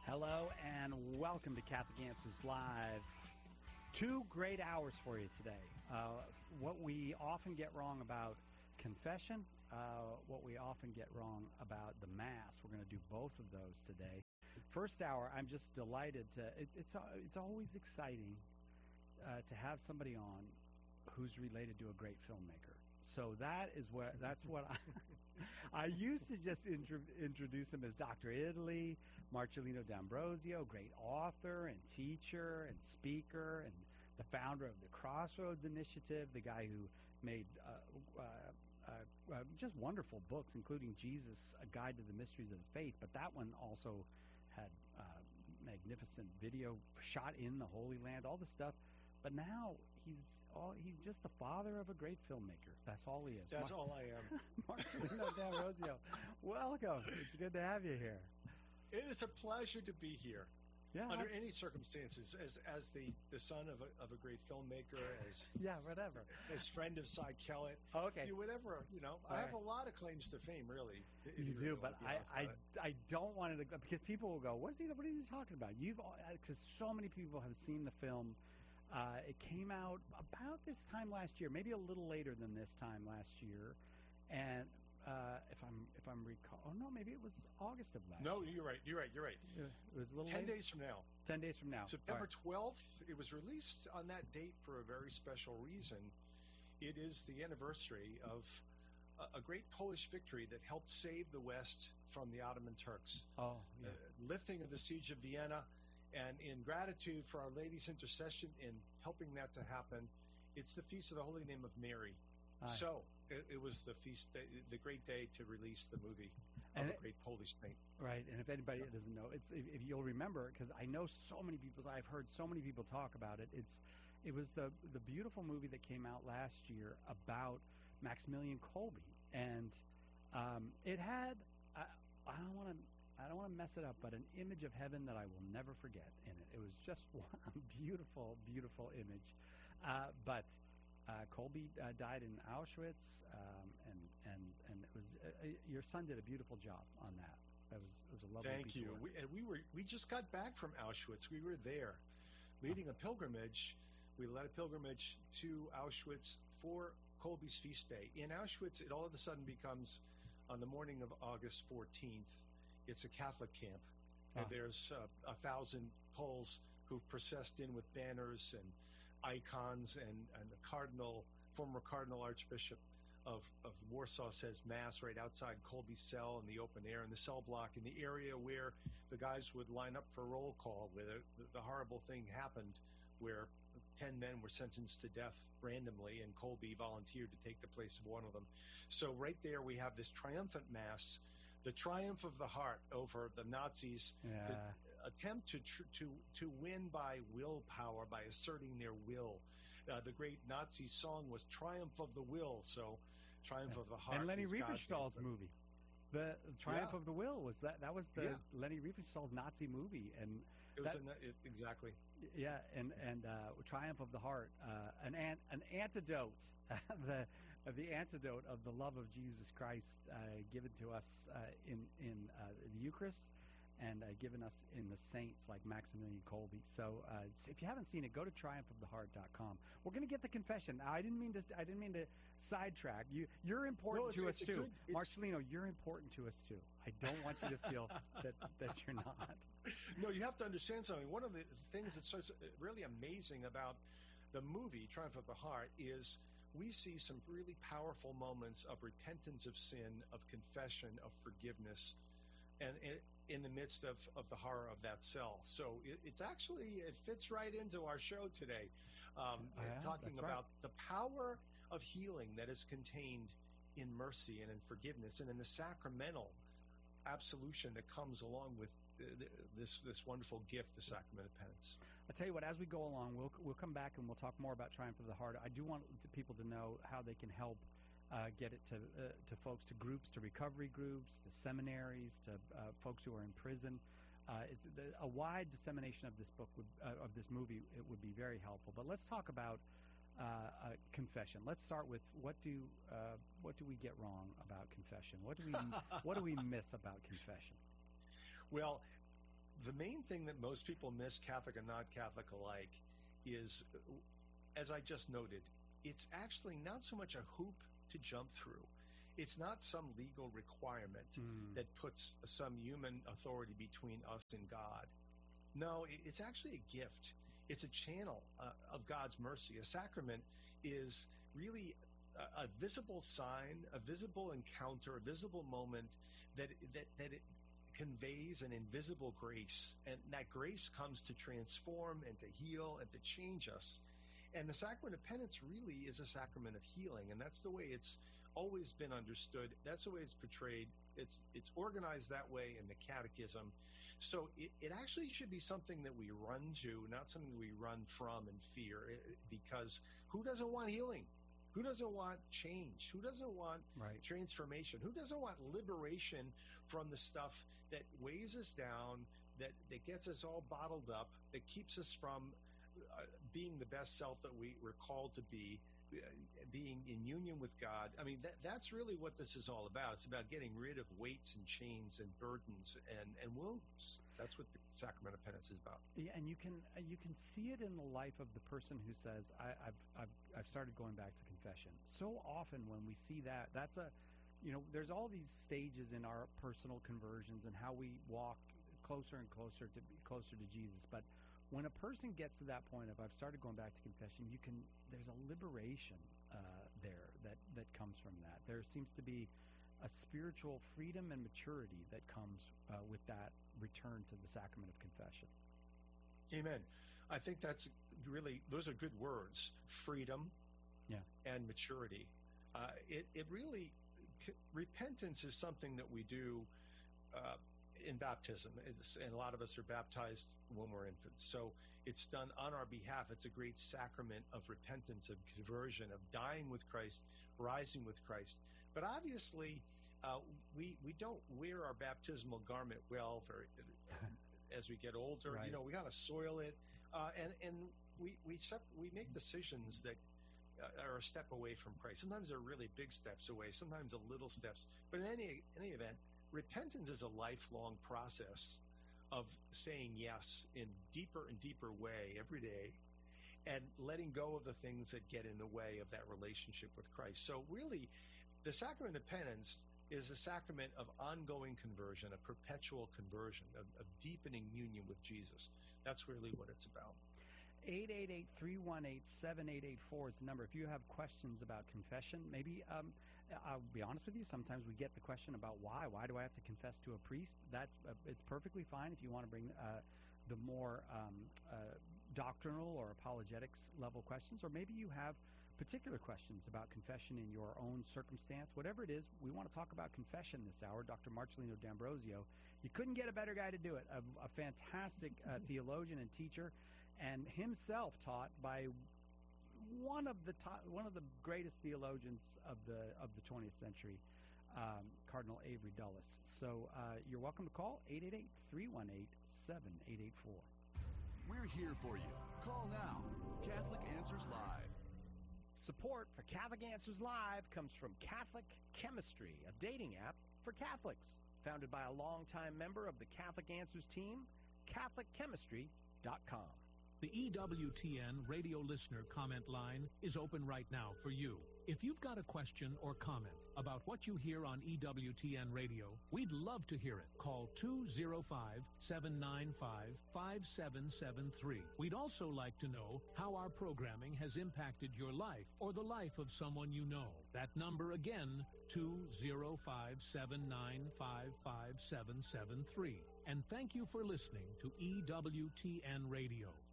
Hello and welcome to Catholic Answers Live. 2 great hours for you today. What we often get wrong about confession, what we often get wrong about the Mass. We're going to do both of those today. First hour, I'm just delighted to. It's always exciting to have somebody on who's related to a great filmmaker. So that's what I used to just introduce him as Dr. Italy, Marcellino D'Ambrosio, great author and teacher and speaker and the founder of the Crossroads Initiative, the guy who made just wonderful books, including Jesus, A Guide to the Mysteries of the Faith. But that one also had magnificent video shot in the Holy Land, all this stuff. But now he's just the father of a great filmmaker. That's all he is. That's all I am. Marcellino D'Ambrosio, welcome. It's good to have you here. It is a pleasure to be here. Yeah, under any circumstances, as the son of a great filmmaker, whatever, as friend of Cy Kellett. Okay, Whatever, I have a lot of claims to fame, really. You do, but I don't want it to, because people will go, what is he talking about? Because so many people have seen the film. It came out about this time last year, maybe a little later than this time last year, and if I'm recall, maybe it was August of last year. No, you're right. It was a little 10 later? days from now. 10 days from now. September 12th. It was released on that date for a very special reason. It is the anniversary of a great Polish victory that helped save the West from the Ottoman Turks. Oh, yeah. Lifting of the siege of Vienna. And in gratitude for Our Lady's intercession in helping that to happen, it's the Feast of the Holy Name of Mary. So it was the feast day, the great day to release the movie of a great Polish saint. Right, and if anybody doesn't know, if you'll remember, because I know so many people, I've heard so many people talk about it. It was the beautiful movie that came out last year about Maximilian Kolbe, and it had I don't want to mess it up, but an image of heaven that I will never forget in it. It was just a beautiful, beautiful image. But Kolbe died in Auschwitz, and it was your son did a beautiful job on that. It was a lovely. Thank you. We just got back from Auschwitz. We were there, leading a pilgrimage. We led a pilgrimage to Auschwitz for Kolbe's feast day. In Auschwitz, it all of a sudden becomes on the morning of August 14th. It's a Catholic camp. There's 1,000 Poles who've processed in with banners and icons, and the former Cardinal Archbishop of Warsaw says Mass right outside Kolbe's cell in the open air, in the cell block, in the area where the guys would line up for roll call, where the horrible thing happened, where 10 men were sentenced to death randomly, and Kolbe volunteered to take the place of one of them. So right there we have this triumphant Mass, the triumph of the heart over the Nazis, the attempt to win by willpower, by asserting their will. The great Nazi song was "Triumph of the Will," so triumph of the heart. And Leni Riefenstahl's movie, the Triumph of the Will, was that was the Leni Riefenstahl's Nazi movie, and it was exactly. Yeah, and Triumph of the Heart, an antidote, the antidote of the love of Jesus Christ given to us in the Eucharist, and given us in the saints like Maximilian Kolbe. So if you haven't seen it, go to triumphoftheheart.com. We're going to get the confession. Now, I didn't mean to sidetrack you. You're important to us too, Marcellino. You're important to us too. I don't want you to feel that you're not. No, you have to understand something. One of the things that's so really amazing about the movie Triumph of the Heart is we see some really powerful moments of repentance of sin, of confession, of forgiveness, and in the midst of the horror of that cell. So it fits right into our show today, talking about the power of healing that is contained in mercy and in forgiveness and in the sacramental absolution that comes along with this wonderful gift, the sacrament of penance. I'll tell you what, as we go along, we'll come back and we'll talk more about Triumph of the Heart. I do want people to know how they can help get it to folks, to groups, to recovery groups, to seminaries, to folks who are in prison. A wide dissemination of this book, of this movie, it would be very helpful. But let's talk about confession. Let's start with what do we get wrong about confession? What do we miss about confession? Well, the main thing that most people miss, Catholic and non-Catholic alike, is, as I just noted, it's actually not so much a hoop to jump through. It's not some legal requirement that puts some human authority between us and God. No, it's actually a gift. It's a channel of God's mercy. A sacrament is really a visible sign, a visible encounter, a visible moment that it conveys an invisible grace. And that grace comes to transform and to heal and to change us. And the sacrament of penance really is a sacrament of healing. And that's the way it's always been understood. That's the way it's portrayed. It's organized that way in the catechism. So it actually should be something that we run to, not something we run from in fear, because who doesn't want healing? Who doesn't want change? Who doesn't want transformation? Who doesn't want liberation from the stuff that weighs us down, that gets us all bottled up, that keeps us from being the best self that we're called to be, being in union with God? I mean, that's really what this is all about. It's about getting rid of weights and chains and burdens and wounds. That's what the sacrament of penance is about. Yeah, and you can see it in the life of the person who says, I've started going back to confession. So often when we see that, there's all these stages in our personal conversions and how we walk closer and closer to Jesus. But when a person gets to that point of, I've started going back to confession, there's a liberation there that comes from that. There seems to be a spiritual freedom and maturity that comes with that return to the sacrament of confession. Amen. I think those are good words, freedom and maturity. It really, repentance is something that we do in baptism, and a lot of us are baptized when we're infants. So it's done on our behalf. It's a great sacrament of repentance, of conversion, of dying with Christ, rising with Christ. But obviously, we don't wear our baptismal garment well as we get older. Right. We got to soil it, and we make decisions that are a step away from Christ. Sometimes they're really big steps away. Sometimes a little steps. But in any event, repentance is a lifelong process of saying yes in deeper and deeper way every day, and letting go of the things that get in the way of that relationship with Christ. So really, the sacrament of penance is a sacrament of ongoing conversion, a perpetual conversion, of deepening union with Jesus. That's really what it's about. 888-318-7884 is the number. If you have questions about confession, maybe I'll be honest with you, sometimes we get the question about why do I have to confess to a priest? It's perfectly fine if you want to bring the more doctrinal or apologetics level questions, or maybe you have particular questions about confession in your own circumstance. Whatever it is, we want to talk about confession this hour. Dr. Marcelino D'Ambrosio, you couldn't get a better guy to do it. A fantastic theologian and teacher, and himself taught by one of the greatest theologians of the 20th century, Cardinal Avery Dulles. So you're welcome to call 888-318-7884. We're here for you. Call now. Catholic Answers Live. Support for Catholic Answers Live comes from Catholic Chemistry, a dating app for Catholics. Founded by a longtime member of the Catholic Answers team, CatholicChemistry.com. The EWTN radio listener comment line is open right now for you. If you've got a question or comment about what you hear on EWTN radio, we'd love to hear it. Call 205-795-5773. We'd also like to know how our programming has impacted your life or the life of someone you know. That number again, 205-795-5773. And thank you for listening to EWTN Radio.